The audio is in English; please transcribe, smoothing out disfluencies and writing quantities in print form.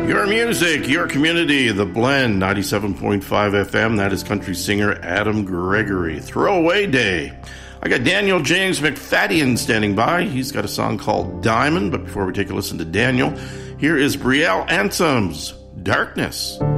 Your music, your community, The Blend, 97.5 FM. That is country singer Adam Gregory. Throwaway Day. I got Daniel James McFadden standing by. He's got a song called Diamond. But before we take a listen to Daniel, here is Brielle Ansem's Darkness.